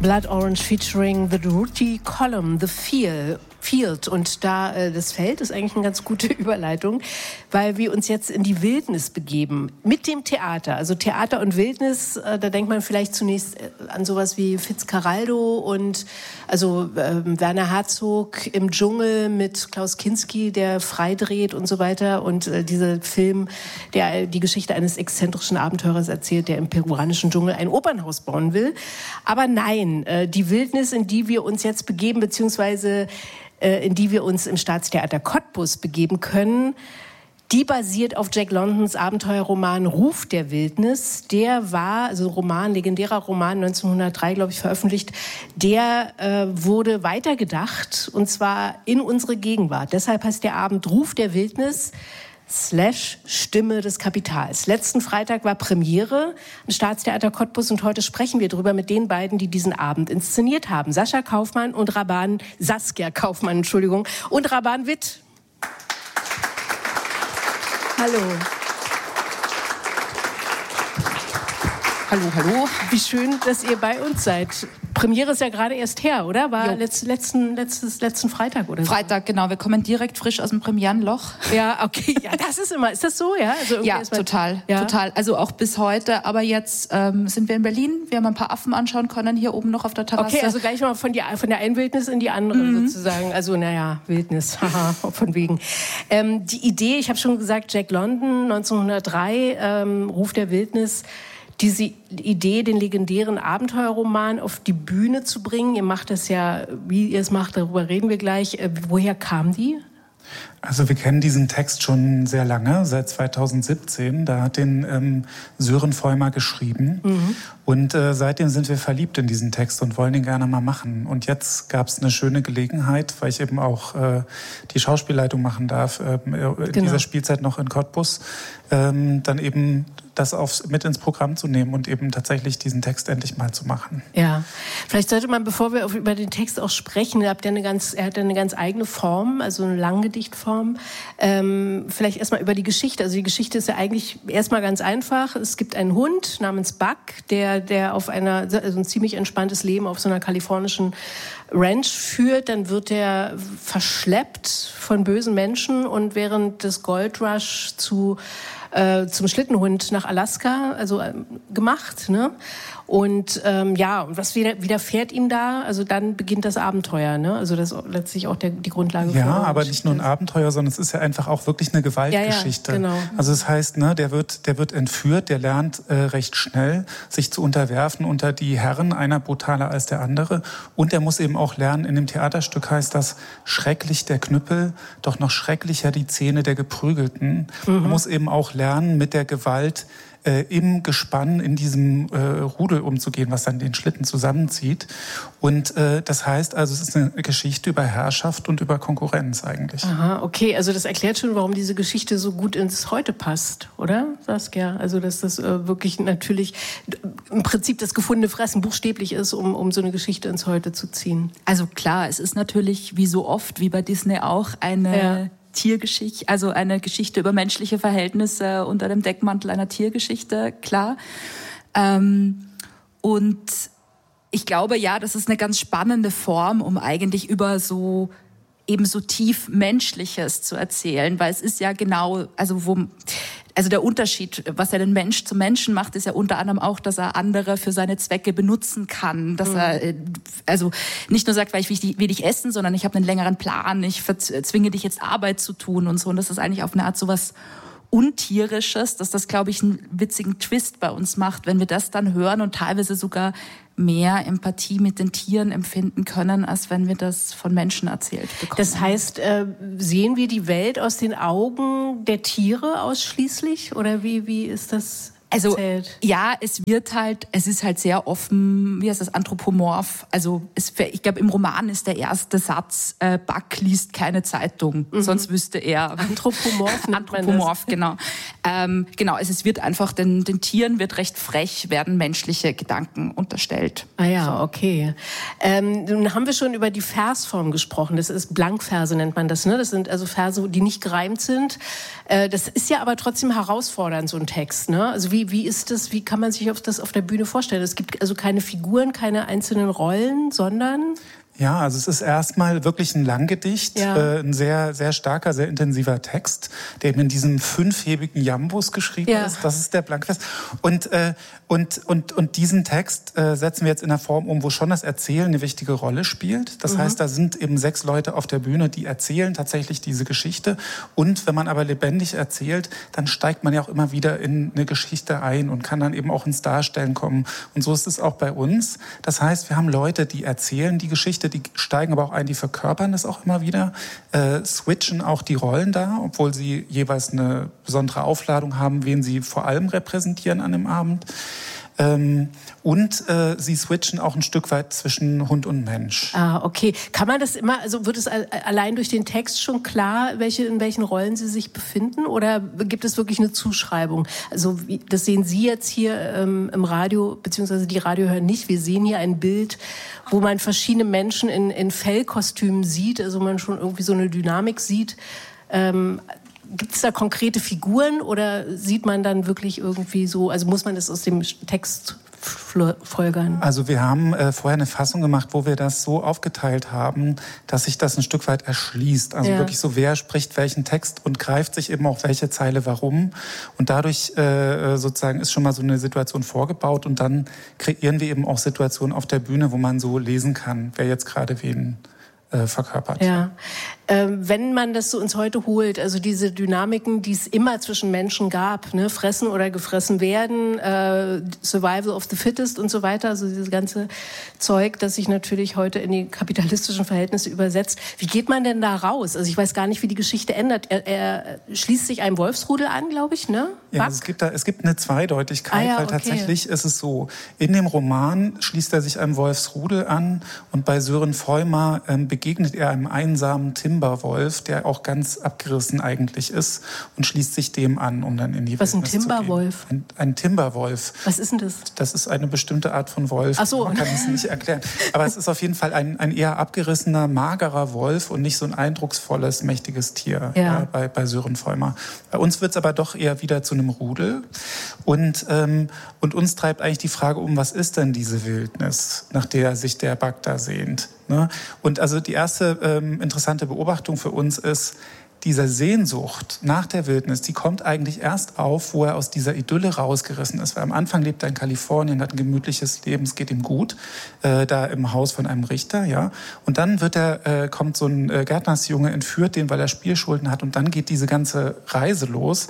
Blood Orange featuring The Ruti Column, The Field. Und das Feld ist eigentlich eine ganz gute Überleitung, weil wir uns jetzt in die Wildnis begeben. Mit dem Theater. Also Theater und Wildnis, da denkt man vielleicht zunächst an sowas wie Fitzcarraldo und Werner Herzog im Dschungel mit Klaus Kinski, der freidreht und so weiter. Und dieser Film, der die Geschichte eines exzentrischen Abenteurers erzählt, der im peruanischen Dschungel ein Opernhaus bauen will. Aber nein, die Wildnis, in die wir uns jetzt begeben, beziehungsweise in die wir uns im Staatstheater Cottbus begeben können, die basiert auf Jack Londons Abenteuerroman Ruf der Wildnis. Der war, legendärer Roman, 1903, glaube ich, veröffentlicht. Der wurde weitergedacht, und zwar in unsere Gegenwart. Deshalb heißt der Abend Ruf der Wildnis / Stimme des Kapitals. Letzten Freitag war Premiere im Staatstheater Cottbus und heute sprechen wir drüber mit den beiden, die diesen Abend inszeniert haben. Saskia Kaufmann und Raban Witt. Hallo. Hallo. Wie schön, dass ihr bei uns seid. Premiere ist ja gerade erst her, oder? War letzten Freitag oder so? Freitag, genau. Wir kommen direkt frisch aus dem Premierenloch. Ja, okay. Ja, ist das so, ja? Also ja, total. Also auch bis heute. Aber jetzt sind wir in Berlin. Wir haben ein paar Affen anschauen können, hier oben noch auf der Terrasse. Okay, also gleich mal von der einen Wildnis in die andere sozusagen. Also, Wildnis, haha, von wegen. Die Idee, ich habe schon gesagt, Jack London, 1903, Ruf der Wildnis. Diese Idee, den legendären Abenteuerroman auf die Bühne zu bringen, ihr macht das ja, wie ihr es macht, darüber reden wir gleich. Woher kam die? Also wir kennen diesen Text schon sehr lange, seit 2017. Da hat den Sören Vollmer geschrieben. Und seitdem sind wir verliebt in diesen Text und wollen ihn gerne mal machen. Und jetzt gab es eine schöne Gelegenheit, weil ich eben auch die Schauspielleitung machen darf, in dieser Spielzeit noch in Cottbus, dann eben das mit ins Programm zu nehmen und eben tatsächlich diesen Text endlich mal zu machen. Ja, vielleicht sollte man, bevor wir über den Text auch sprechen, er hat eine ganz eigene Form, also eine Langgedichtform. Vielleicht erstmal über die Geschichte. Also die Geschichte ist ja eigentlich erstmal ganz einfach. Es gibt einen Hund namens Buck, der auf ein ziemlich entspanntes Leben auf so einer kalifornischen Ranch führt. Dann wird er verschleppt von bösen Menschen und während des Goldrush zum Schlittenhund nach Alaska, gemacht, ne? Und was widerfährt ihm da? Also dann beginnt das Abenteuer, ne? Also das ist letztlich auch die Grundlage. Ja, aber nicht nur ein Abenteuer, sondern es ist ja einfach auch wirklich eine Gewaltgeschichte. Ja, genau. Also das heißt, ne, der wird entführt, der lernt recht schnell, sich zu unterwerfen unter die Herren, einer brutaler als der andere. Und er muss eben auch lernen, in dem Theaterstück heißt das, schrecklich der Knüppel, doch noch schrecklicher die Zähne der Geprügelten. Man muss eben auch lernen, mit der Gewalt im Gespann, in diesem Rudel umzugehen, was dann den Schlitten zusammenzieht. Und das heißt also, es ist eine Geschichte über Herrschaft und über Konkurrenz eigentlich. Aha, okay. Also das erklärt schon, warum diese Geschichte so gut ins Heute passt, oder, Saskia? Also dass das wirklich natürlich im Prinzip das gefundene Fressen buchstäblich ist, um so eine Geschichte ins Heute zu ziehen. Also klar, es ist natürlich wie so oft, wie bei Disney auch, eine Tiergeschichte, also eine Geschichte über menschliche Verhältnisse unter dem Deckmantel einer Tiergeschichte, klar. Und ich glaube, das ist eine ganz spannende Form, um eigentlich über so tief Menschliches zu erzählen, weil es ist ja genau, also der Unterschied, was ja den Mensch zum Menschen macht, ist ja unter anderem auch, dass er andere für seine Zwecke benutzen kann. Dass er nicht nur sagt, weil ich will dich essen, sondern ich habe einen längeren Plan, ich zwinge dich jetzt Arbeit zu tun und so. Und das ist eigentlich auf eine Art sowas Untierisches, dass das, glaube ich, einen witzigen Twist bei uns macht, wenn wir das dann hören und teilweise sogar mehr Empathie mit den Tieren empfinden können, als wenn wir das von Menschen erzählt bekommen. Das heißt, sehen wir die Welt aus den Augen der Tiere ausschließlich? Oder wie ist das erzählt? Ja, es ist halt sehr offen, anthropomorph. Also ich glaube, im Roman ist der erste Satz, Buck liest keine Zeitung, sonst wüsste er. Anthropomorph, genau. Genau, es wird einfach, den Tieren wird recht frech, werden menschliche Gedanken unterstellt. Ah ja, okay. Nun haben wir schon über die Versform gesprochen. Das ist Blankverse, nennt man das, ne? Das sind also Verse, die nicht gereimt sind. Das ist ja aber trotzdem herausfordernd, so ein Text, ne? Also wie Wie ist das? Wie kann man sich das auf der Bühne vorstellen? Es gibt also keine Figuren, keine einzelnen Rollen, sondern... Ja, also es ist erstmal wirklich ein Langgedicht, ein sehr, sehr starker, sehr intensiver Text, der eben in diesem 5-hebigen Jambus geschrieben ist. Das ist der Blankvers. Und diesen Text setzen wir jetzt in einer Form um, wo schon das Erzählen eine wichtige Rolle spielt. Das heißt, da sind eben 6 Leute auf der Bühne, die erzählen tatsächlich diese Geschichte. Und wenn man aber lebendig erzählt, dann steigt man ja auch immer wieder in eine Geschichte ein und kann dann eben auch ins Darstellen kommen. Und so ist es auch bei uns. Das heißt, wir haben Leute, die erzählen die Geschichte, die steigen aber auch ein, die verkörpern das auch immer wieder, switchen auch die Rollen da, obwohl sie jeweils eine besondere Aufladung haben, wen sie vor allem repräsentieren an dem Abend. Und sie switchen auch ein Stück weit zwischen Hund und Mensch. Ah, okay. Kann man das immer, also wird es allein durch den Text schon klar, in welchen Rollen Sie sich befinden? Oder gibt es wirklich eine Zuschreibung? Also das sehen Sie jetzt hier im Radio, beziehungsweise die Radiohörer nicht. Wir sehen hier ein Bild, wo man verschiedene Menschen in Fellkostümen sieht, also man schon irgendwie so eine Dynamik sieht. Gibt es da konkrete Figuren oder sieht man dann wirklich irgendwie so, also muss man das aus dem Text folgern? Also wir haben vorher eine Fassung gemacht, wo wir das so aufgeteilt haben, dass sich das ein Stück weit erschließt. Also wirklich so, wer spricht welchen Text und greift sich eben auch welche Zeile warum. Und dadurch sozusagen ist schon mal so eine Situation vorgebaut und dann kreieren wir eben auch Situationen auf der Bühne, wo man so lesen kann, wer jetzt gerade wen verkörpert. Ja. Wenn man das so ins Heute holt, also diese Dynamiken, die es immer zwischen Menschen gab, ne, fressen oder gefressen werden, Survival of the Fittest und so weiter, also dieses ganze Zeug, das sich natürlich heute in die kapitalistischen Verhältnisse übersetzt. Wie geht man denn da raus? Also ich weiß gar nicht, wie die Geschichte ändert. Er schließt sich einem Wolfsrudel an, glaube ich, ne? Ja, also es gibt eine Zweideutigkeit, weil tatsächlich ist es so, in dem Roman schließt er sich einem Wolfsrudel an und bei Sören Feumer begegnet er einem einsamen Timberwolf, der auch ganz abgerissen eigentlich ist und schließt sich dem an, um dann in die Wildnis zu gehen. Was ist ein Timberwolf? Ein Timberwolf. Was ist denn das? Das ist eine bestimmte Art von Wolf. Ach so. Man kann es nicht erklären. Aber es ist auf jeden Fall ein eher abgerissener, magerer Wolf und nicht so ein eindrucksvolles, mächtiges Tier bei Sören Feumer. Bei uns wird es aber doch eher wieder zu einem Rudel. Und uns treibt eigentlich die Frage um, was ist denn diese Wildnis, nach der sich der Bagda sehnt? Ne? Und also die erste interessante Beobachtung für uns ist, diese Sehnsucht nach der Wildnis, die kommt eigentlich erst auf, wo er aus dieser Idylle rausgerissen ist. Weil am Anfang lebt er in Kalifornien, hat ein gemütliches Leben, es geht ihm gut, da im Haus von einem Richter, ja. Und dann kommt so ein Gärtnersjunge, entführt den, weil er Spielschulden hat, und dann geht diese ganze Reise los.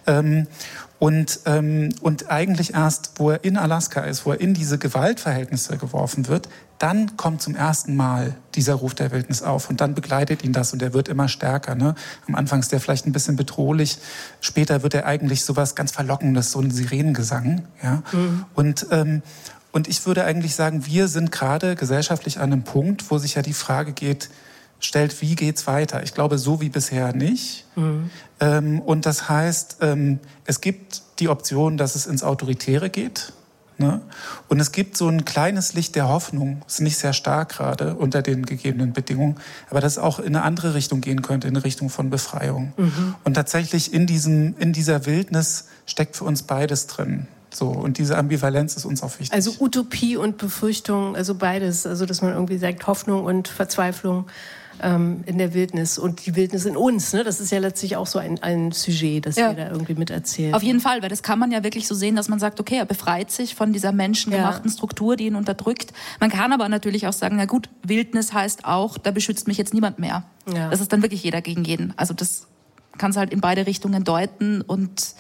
Und eigentlich erst, wo er in Alaska ist, wo er in diese Gewaltverhältnisse geworfen wird, dann kommt zum ersten Mal dieser Ruf der Wildnis auf und dann begleitet ihn das und er wird immer stärker. Ne? Am Anfang ist er vielleicht ein bisschen bedrohlich, später wird er eigentlich sowas ganz Verlockendes, so ein Sirenengesang. Ja? Mhm. Und ich würde eigentlich sagen, wir sind gerade gesellschaftlich an einem Punkt, wo sich ja die Frage stellt, wie geht's weiter? Ich glaube, so wie bisher nicht. Mhm. Und das heißt, es gibt die Option, dass es ins Autoritäre geht. Ne? Und es gibt so ein kleines Licht der Hoffnung, ist nicht sehr stark gerade unter den gegebenen Bedingungen, aber dass es auch in eine andere Richtung gehen könnte, in eine Richtung von Befreiung. Mhm. Und tatsächlich in dieser Wildnis steckt für uns beides drin. So, und diese Ambivalenz ist uns auch wichtig. Also Utopie und Befürchtung, also beides. Also dass man irgendwie sagt, Hoffnung und Verzweiflung in der Wildnis und die Wildnis in uns. Ne? Das ist ja letztlich auch so ein Sujet, das wir da irgendwie miterzählen. Auf jeden Fall, weil das kann man ja wirklich so sehen, dass man sagt, okay, er befreit sich von dieser menschengemachten Struktur, die ihn unterdrückt. Man kann aber natürlich auch sagen, na gut, Wildnis heißt auch, da beschützt mich jetzt niemand mehr. Ja. Das ist dann wirklich jeder gegen jeden. Also das kann es halt in beide Richtungen deuten und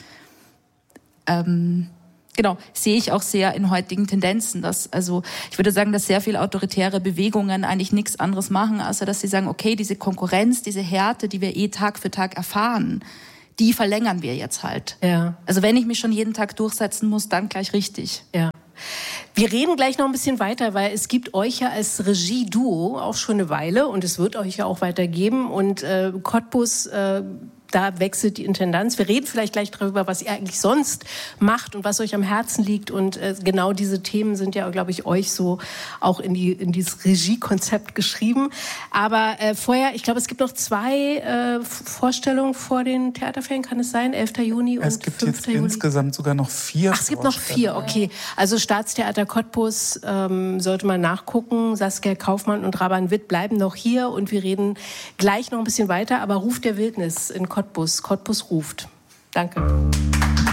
genau, sehe ich auch sehr in heutigen Tendenzen, ich würde sagen, dass sehr viele autoritäre Bewegungen eigentlich nichts anderes machen, außer dass sie sagen, okay, diese Konkurrenz, diese Härte, die wir Tag für Tag erfahren, die verlängern wir jetzt halt. Ja. Also wenn ich mich schon jeden Tag durchsetzen muss, dann gleich richtig. Ja. Wir reden gleich noch ein bisschen weiter, weil es gibt euch ja als Regie-Duo auch schon eine Weile und es wird euch ja auch weitergeben und Cottbus da wechselt die Intendanz. Wir reden vielleicht gleich darüber, was ihr eigentlich sonst macht und was euch am Herzen liegt. Und genau diese Themen sind ja, glaube ich, euch so auch in dieses Regiekonzept geschrieben. Aber vorher, ich glaube, es gibt noch 2 Vorstellungen vor den Theaterferien, kann es sein? 11. Juni und 5. Juli? Es gibt jetzt insgesamt sogar noch 4. Ach, es gibt noch 4, okay. Also Staatstheater Cottbus, sollte man nachgucken. Saskia Kaufmann und Raban Witt bleiben noch hier und wir reden gleich noch ein bisschen weiter. Aber Ruf der Wildnis in Cottbus. Cottbus ruft. Danke.